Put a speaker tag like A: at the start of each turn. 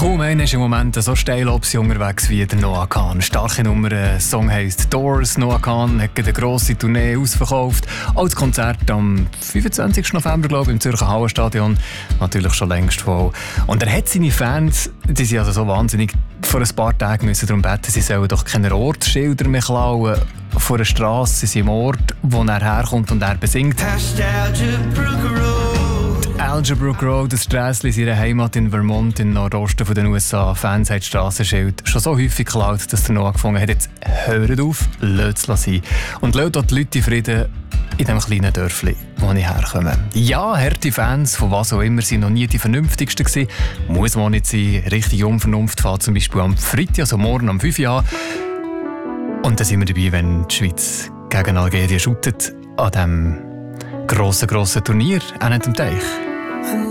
A: Kaum einer ist im Moment so steil unterwegs wie der Noah Kahan. Starke Nummer, der Song heisst Doors. Noah Kahan hat eine grosse Tournee ausverkauft. Auch das Konzert am 25. November, glaube ich, im Zürcher Hallenstadion. Natürlich schon längst voll. Und er hat seine Fans, die sind also so wahnsinnig, vor ein paar Tagen müssen darum beten, sie sollen doch keine Ortsschilder mehr klauen. Vor einer Strasse, sie sind im Ort, wo er herkommt und er besingt. Algebrook Road, das Strässli in ihrer Heimat in Vermont, im Nordosten den USA. Fans haben das Strassenschild schon so häufig geklaut, dass der Noah gefunden hat, jetzt hört auf, lasst es sein. Und lasst auch die Leute in Frieden in diesem kleinen Dörfli, wo ich herkomme. Ja, harte Fans, von was auch immer, sind noch nie die vernünftigsten gewesen. Muss man nicht sein. Richtige Unvernunft fährt zum Beispiel am Freitag, also morgen um 5 Uhr an. Und dann sind wir dabei, wenn die Schweiz gegen Algerien shootet, an diesem grossen Turnier an dem Teich.